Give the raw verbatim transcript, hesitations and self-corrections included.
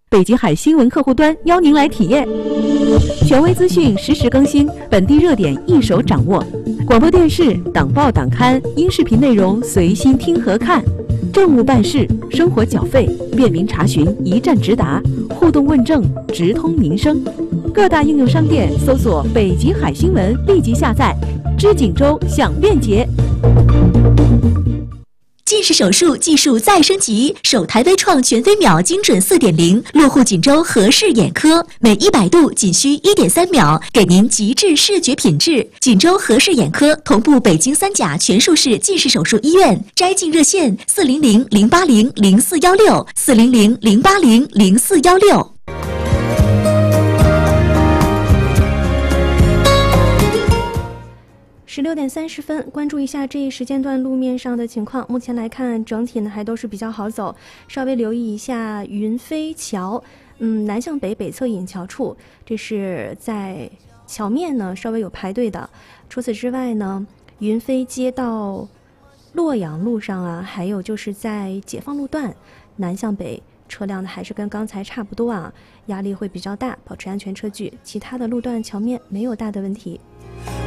北极海新闻客户端邀您来体验。权威资讯实时更新，本地热点一手掌握。广播电视、党报党刊、音视频内容随心听和看。政务办事、生活缴费，便民查询，一站直达，互动问政，直通民生。各大应用商店搜索“北极海新闻”，立即下载。知锦州享便捷。 近视手术技术再升级，首台微创全飞秒精准 四点零 落户锦州和氏眼科，每一百度仅需 一点三秒，给您极致视觉品质。锦州和氏眼科同步北京三甲全术式近视手术医院，摘镜热线四零零零八零零四幺六四零零零八零零四幺六。 十六点三十分，关注一下这一时间段路面上的情况。目前来看，整体呢还都是比较好走，稍微留意一下云飞桥，嗯，南向北北侧引桥处，这是在桥面呢稍微有排队的。除此之外呢，云飞街到洛阳路上啊，还有就是在解放路段南向北，车辆呢还是跟刚才差不多啊，压力会比较大，保持安全车距。其他的路段桥面没有大的问题。